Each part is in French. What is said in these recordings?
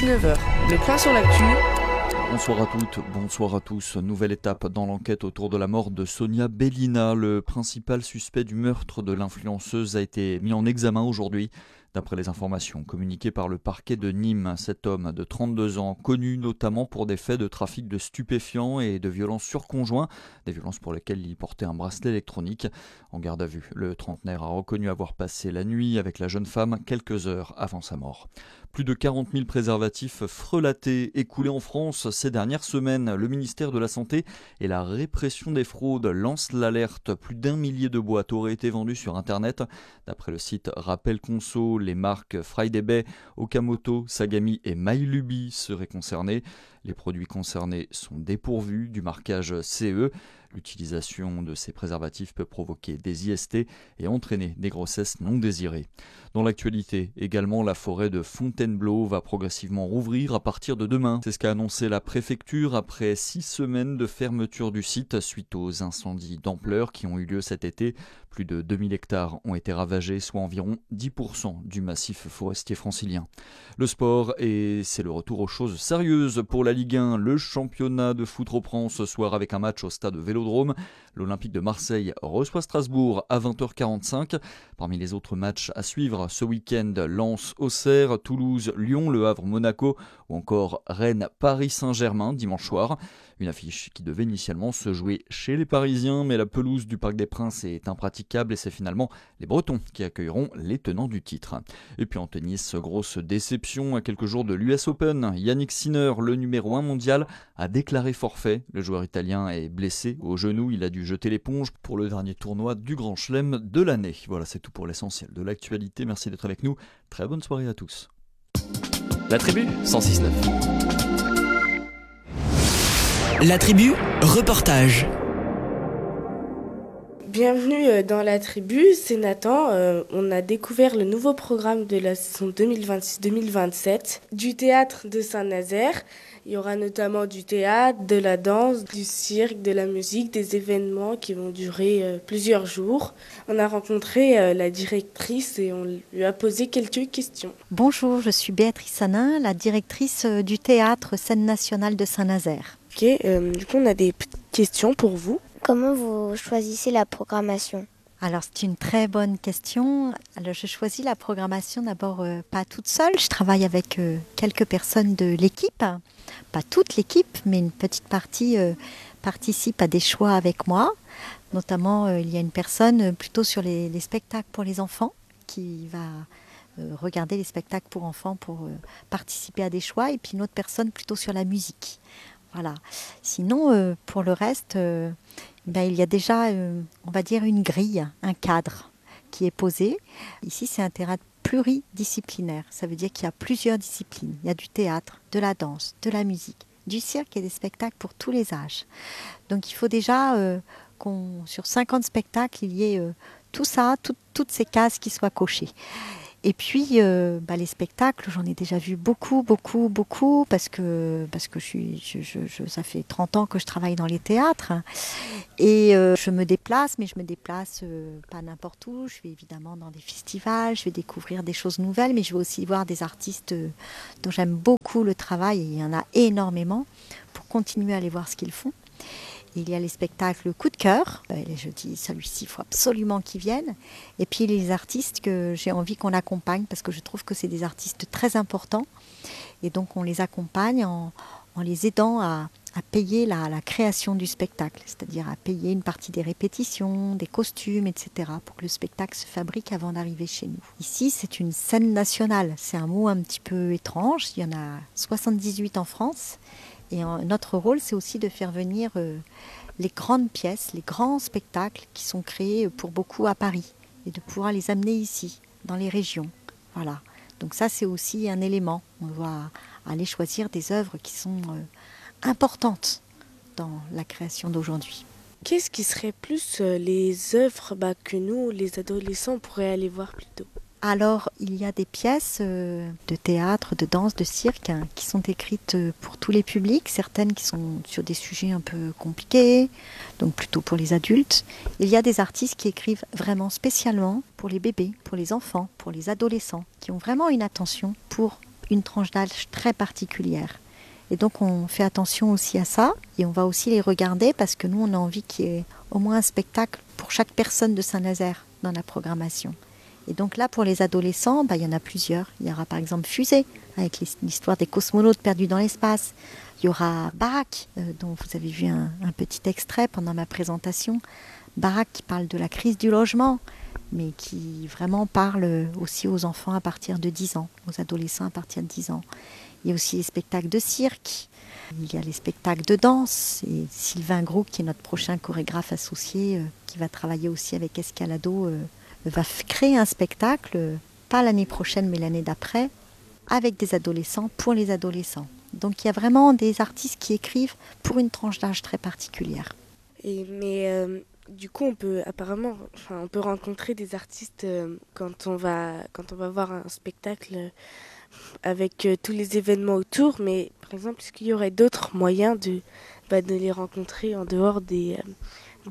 19h, le point sur l'actu. Bonsoir à toutes, bonsoir à tous. Nouvelle étape dans l'enquête autour de la mort de Sonia Bellina. Le principal suspect du meurtre de l'influenceuse a été mis en examen aujourd'hui. D'après les informations communiquées par le parquet de Nîmes, cet homme de 32 ans, connu notamment pour des faits de trafic de stupéfiants et de violences sur conjoint, des violences pour lesquelles il portait un bracelet électronique. En garde à vue, le trentenaire a reconnu avoir passé la nuit avec la jeune femme quelques heures avant sa mort. Plus de 40 000 préservatifs frelatés écoulés en France ces dernières semaines. Le ministère de la Santé et la répression des fraudes lancent l'alerte. Plus d'1 millier de boîtes auraient été vendues sur Internet. D'après le site Rappel Conso, les marques Friday Bay, Okamoto, Sagami et MyLuby seraient concernées. Les produits concernés sont dépourvus du marquage CE. L'utilisation de ces préservatifs peut provoquer des IST et entraîner des grossesses non désirées. Dans l'actualité, également, la forêt de Fontainebleau va progressivement rouvrir à partir de demain. C'est ce qu'a annoncé la préfecture après 6 semaines de fermeture du site suite aux incendies d'ampleur qui ont eu lieu cet été. Plus de 2000 hectares ont été ravagés, soit environ 10% du massif forestier francilien. Le sport, et c'est le retour aux choses sérieuses pour la Ligue 1. Le championnat de foot reprend ce soir avec un match au stade Vélodrome. L'Olympique de Marseille reçoit Strasbourg à 20h45. Parmi les autres matchs à suivre ce week-end, Lens, Auxerre, Toulouse, Lyon, Le Havre, Monaco ou encore Rennes, Paris Saint-Germain dimanche soir. Une affiche qui devait initialement se jouer chez les Parisiens, mais la pelouse du Parc des Princes est impraticable et c'est finalement les Bretons qui accueilleront les tenants du titre. Et puis en tennis, grosse déception à quelques jours de l'US Open. Yannick Sinner, le numéro 1 mondial, a déclaré forfait. Le joueur italien est blessé au genou, il a dû jeter l'éponge pour le dernier tournoi du Grand Chelem de l'année. Voilà, c'est tout pour l'essentiel de l'actualité. Merci d'être avec nous. Très bonne soirée à tous. La Tribu 106.9. La Tribu, reportage. Bienvenue dans la tribu, c'est Nathan. On a découvert le nouveau programme de la saison 2026-2027 du théâtre de Saint-Nazaire. Il y aura notamment du théâtre, de la danse, du cirque, de la musique, des événements qui vont durer plusieurs jours. On a rencontré la directrice et on lui a posé quelques questions. Bonjour, je suis Béatrice Sanin, la directrice du théâtre Scène nationale de Saint-Nazaire. Ok, du coup on a des petites questions pour vous. Comment vous choisissez la programmation ? Alors c'est une très bonne question. Alors je choisis la programmation d'abord pas toute seule. Je travaille avec quelques personnes de l'équipe. Pas toute l'équipe, mais une petite partie participe à des choix avec moi. Notamment, il y a une personne plutôt sur les spectacles pour les enfants qui va regarder les spectacles pour enfants pour participer à des choix. Et puis une autre personne plutôt sur la musique. Voilà. Sinon, pour le reste, il y a déjà, on va dire, une grille, un cadre qui est posé. Ici, c'est un théâtre pluridisciplinaire. Ça veut dire qu'il y a plusieurs disciplines. Il y a du théâtre, de la danse, de la musique, du cirque et des spectacles pour tous les âges. Donc, il faut déjà sur 50 spectacles, il y ait tout ça, toutes ces cases qui soient cochées. Et puis, les spectacles, j'en ai déjà vu beaucoup, parce que ça fait 30 ans que je travaille dans les théâtres. Et je me déplace, mais je me déplace pas n'importe où. Je vais évidemment dans des festivals, je vais découvrir des choses nouvelles, mais je vais aussi voir des artistes dont j'aime beaucoup le travail, et il y en a énormément, pour continuer à aller voir ce qu'ils font. Il y a les spectacles coup de cœur. Je dis, celui-ci, il faut absolument qu'ils viennent. Et puis les artistes que j'ai envie qu'on accompagne, parce que je trouve que c'est des artistes très importants. Et donc on les accompagne en les aidant à payer la création du spectacle, c'est-à-dire à payer une partie des répétitions, des costumes, etc., pour que le spectacle se fabrique avant d'arriver chez nous. Ici, c'est une scène nationale. C'est un mot un petit peu étrange. Il y en a 78 en France. Et notre rôle, c'est aussi de faire venir les grandes pièces, les grands spectacles qui sont créés pour beaucoup à Paris et de pouvoir les amener ici, dans les régions. Voilà. Donc ça, c'est aussi un élément. On doit aller choisir des œuvres qui sont importantes dans la création d'aujourd'hui. Qu'est-ce qui serait plus les œuvres que nous, les adolescents, pourraient aller voir plus tôt ? Alors, il y a des pièces de théâtre, de danse, de cirque qui sont écrites pour tous les publics, certaines qui sont sur des sujets un peu compliqués, donc plutôt pour les adultes. Il y a des artistes qui écrivent vraiment spécialement pour les bébés, pour les enfants, pour les adolescents, qui ont vraiment une attention pour une tranche d'âge très particulière. Et donc on fait attention aussi à ça et on va aussi les regarder parce que nous on a envie qu'il y ait au moins un spectacle pour chaque personne de Saint-Nazaire dans la programmation. Et donc là pour les adolescents, il y en a plusieurs. Il y aura par exemple Fusée avec l'histoire des cosmonautes perdus dans l'espace. Il y aura Barak dont vous avez vu un petit extrait pendant ma présentation. Barak qui parle de la crise du logement mais qui vraiment parle aussi aux enfants à partir de 10 ans, aux adolescents à partir de 10 ans. Il y a aussi les spectacles de cirque, il y a les spectacles de danse. Et Sylvain Gros, qui est notre prochain chorégraphe associé, qui va travailler aussi avec Escalado, va créer un spectacle, pas l'année prochaine, mais l'année d'après, avec des adolescents, pour les adolescents. Donc il y a vraiment des artistes qui écrivent pour une tranche d'âge très particulière. Du coup, on peut rencontrer des artistes quand on va voir un spectacle avec tous les événements autour. Mais par exemple, est-ce qu'il y aurait d'autres moyens de les rencontrer en dehors des spectacles ?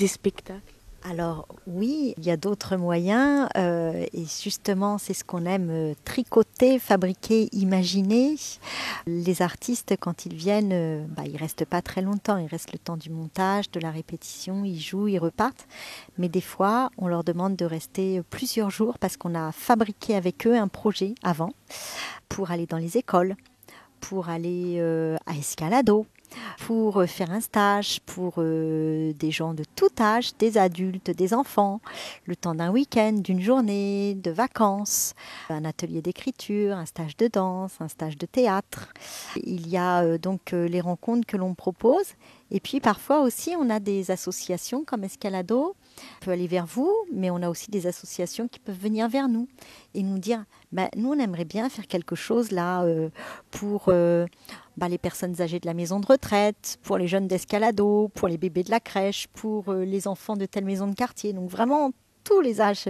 Alors oui, il y a d'autres moyens et justement c'est ce qu'on aime tricoter, fabriquer, imaginer. Les artistes quand ils viennent, ils restent pas très longtemps, ils restent le temps du montage, de la répétition, ils jouent, ils repartent. Mais des fois on leur demande de rester plusieurs jours parce qu'on a fabriqué avec eux un projet avant pour aller dans les écoles, pour aller à Escalado, pour faire un stage pour des gens de tout âge, des adultes, des enfants, le temps d'un week-end, d'une journée, de vacances, un atelier d'écriture, un stage de danse, un stage de théâtre. Il y a donc les rencontres que l'on propose et puis parfois aussi on a des associations comme Escalado. On peut aller vers vous, mais on a aussi des associations qui peuvent venir vers nous et nous dire nous on aimerait bien faire quelque chose là pour les personnes âgées de la maison de retraite, pour les jeunes d'Escalado, pour les bébés de la crèche, pour les enfants de telle maison de quartier. Donc vraiment, tous les âges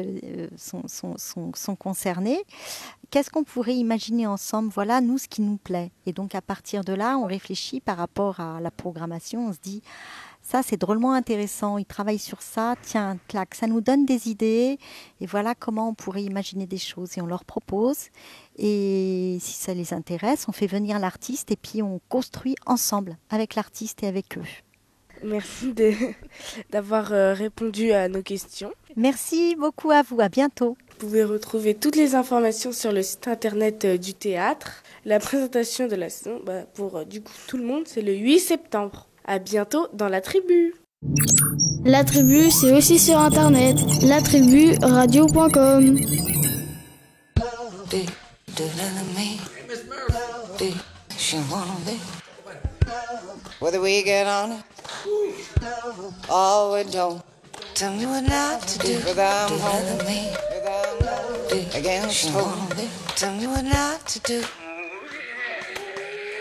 sont concernés. Qu'est-ce qu'on pourrait imaginer ensemble ? Voilà, nous, ce qui nous plaît. Et donc, à partir de là, on réfléchit par rapport à la programmation. On se dit, ça, c'est drôlement intéressant. Ils travaillent sur ça. Tiens, clac, ça nous donne des idées. Et voilà comment on pourrait imaginer des choses. Et on leur propose. Et si ça les intéresse, on fait venir l'artiste et puis on construit ensemble avec l'artiste et avec eux. Merci d'avoir répondu à nos questions. Merci beaucoup à vous. À bientôt. Vous pouvez retrouver toutes les informations sur le site internet du théâtre. La présentation de la saison, pour tout le monde, c'est le 8 septembre. À bientôt dans la tribu. La tribu, c'est aussi sur internet. latriburadio.com. Whether we get on it or we don't, tell me what not to do. Whether I'm home against home, tell me what not to do.